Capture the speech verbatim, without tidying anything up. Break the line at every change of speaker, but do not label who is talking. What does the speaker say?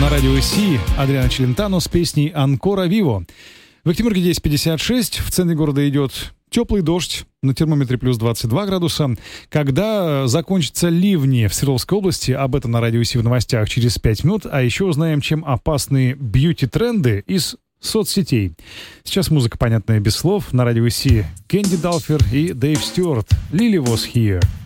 На радио Си Адриано Челентано с песней «Анкора Виво». В Октябрьке десять пятьдесят шесть, в центре города идет теплый дождь, на термометре плюс двадцать два градуса. Когда закончатся ливни в Свердловской области, об этом на радио Си в новостях через пять минут, а еще узнаем, чем опасны бьюти-тренды из соцсетей. Сейчас музыка, понятная без слов, на радио Си Кэнди Далфер и Дэйв Стюарт. Lily was here.